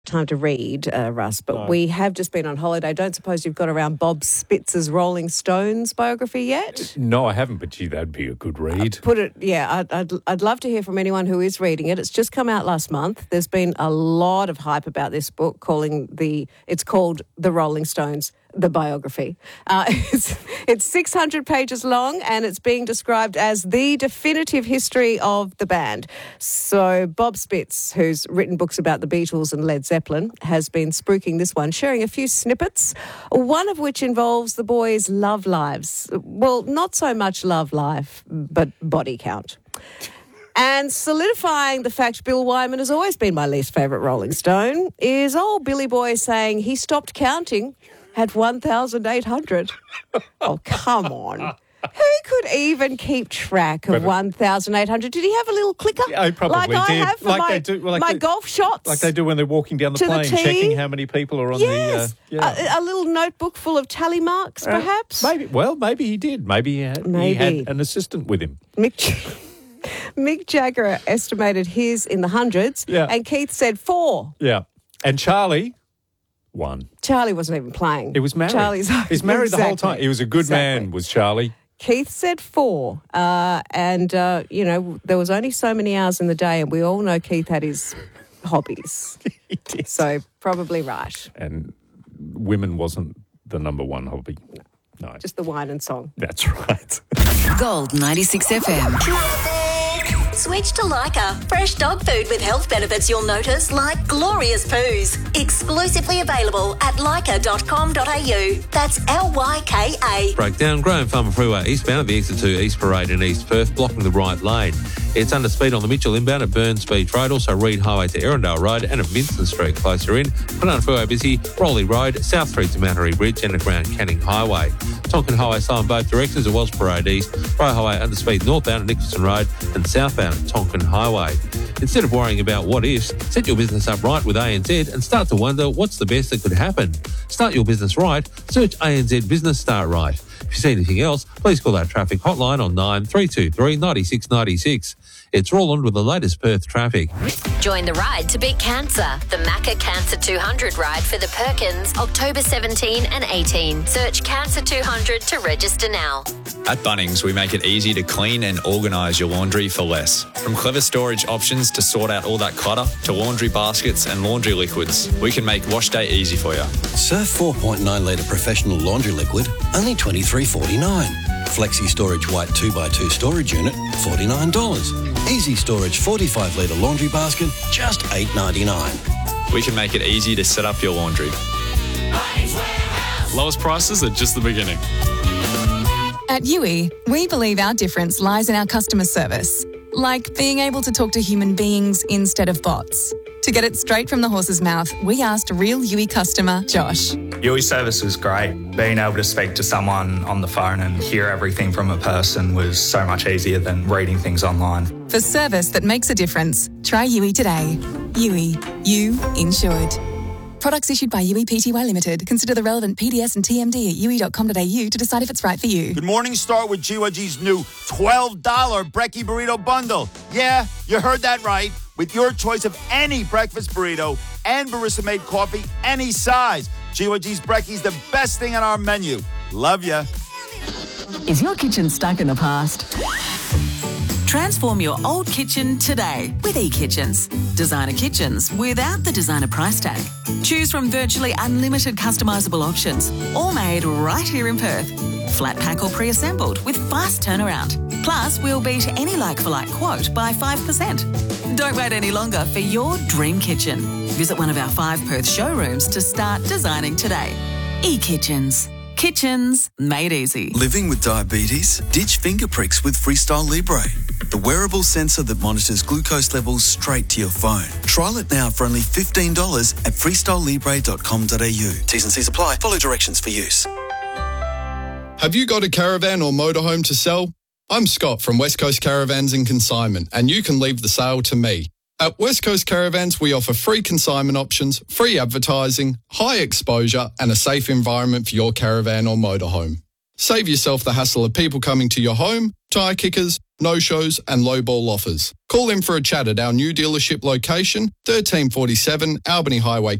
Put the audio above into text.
time to read, Russ, but No. we have just been on holiday. Don't suppose you've got around Bob Spitz's Rolling Stones biography yet? No, I haven't, but gee, that'd be a good read. I'd love to hear from anyone who is reading it. It's just come out last month. There's been a lot of hype about this book, it's called The Rolling Stones, the biography. It's 600 pages long, and it's being described as the definitive history of the band. So Bob Spitz, who's written books about the Beatles and Led Zeppelin, has been spruiking this one, sharing a few snippets, one of which involves the boys' love lives. Well, not so much love life, but body count. And solidifying the fact Bill Wyman has always been my least favourite Rolling Stone is old Billy Boy saying he stopped counting at 1,800. Oh, come on. Who could even keep track of 1,800? Did he have a little clicker? Yeah, he probably like did. I have for my golf shots? Like they do when they're walking down the To the plane, tee. checking how many people are on Yes. the... A little notebook full of tally marks, perhaps? Maybe he did. Maybe he had an assistant with him. Mick Jagger estimated his in the hundreds, and Keith said 4. Yeah. And Charlie... 1. Charlie wasn't even playing. He was married. He's married the whole time. He was a good man, was Charlie. Keith said 4. And there was only so many hours in the day, and we all know Keith had his hobbies. He did. So probably right. And women wasn't the number one hobby. No. Just the wine and song. That's right. Gold 96 FM. Switch to Lyca. Fresh dog food with health benefits you'll notice, like glorious poos. Exclusively available at lyca.com.au. That's Lyka. Breakdown, Graham Farmer Freeway eastbound at the exit to East Parade in East Perth, blocking the right lane. It's under speed on the Mitchell inbound at Burns Beach Road, also Reed Highway to Erindale Road and at Vincent Street closer in. Penang Freeway busy, Rowley Road, South Street to Mantery Bridge and around Canning Highway. Tonkin Highway slow in both directions at Wells Parade East, Roe Highway under speed northbound at Nicholson Road and southbound at Tonkin Highway. Instead of worrying about what ifs, set your business up right with ANZ and start to wonder what's the best that could happen. Start your business right, search ANZ Business Start Right. If you see anything else, please call our traffic hotline on 9323 96 96. It's Roland with the latest Perth traffic. Join the ride to beat cancer. The Macca Cancer 200 ride for the Perkins, October 17 and 18. Search Cancer 200 to register now. At Bunnings, we make it easy to clean and organise your laundry for less. From clever storage options to sort out all that clutter, to laundry baskets and laundry liquids, we can make wash day easy for you. Surf 4.9 litre professional laundry liquid, only $23.49. Flexi Storage White 2x2 storage unit, $49. Easy Storage 45 litre laundry basket, just $8.99. We can make it easy to set up your laundry. Lowest prices are just the beginning. At Yui, we believe our difference lies in our customer service, like being able to talk to human beings instead of bots. To get it straight from the horse's mouth, we asked real Yui customer Josh. Yui service was great. Being able to speak to someone on the phone and hear everything from a person was so much easier than reading things online. For service that makes a difference, try Yui today. Yui, you insured. Products issued by Yui Pty Limited. Consider the relevant PDS and TMD at yui.com.au to decide if it's right for you. Good morning. Start with GYG's new $12 Brekkie Burrito Bundle. Yeah, you heard that right. With your choice of any breakfast burrito and barista-made coffee, any size. GYG's Brekkie's the best thing on our menu. Love ya. Is your kitchen stuck in the past? Transform your old kitchen today with eKitchens. Designer kitchens without the designer price tag. Choose from virtually unlimited customisable options, all made right here in Perth. Flat pack or pre-assembled with fast turnaround. Plus, we'll beat any like-for-like quote by 5%. Don't wait any longer for your dream kitchen. Visit one of our 5 Perth showrooms to start designing today. eKitchens. Kitchens made easy. Living with diabetes? Ditch finger pricks with Freestyle Libre, the wearable sensor that monitors glucose levels straight to your phone. Trial it now for only $15 at freestylelibre.com.au. T's and C's apply. Follow directions for use. Have you got a caravan or motorhome to sell? I'm Scott from West Coast Caravans and Consignment, and you can leave the sale to me. At West Coast Caravans, we offer free consignment options, free advertising, high exposure, and a safe environment for your caravan or motorhome. Save yourself the hassle of people coming to your home, tyre kickers, no-shows and low-ball offers. Call in for a chat at our new dealership location, 1347 Albany Highway,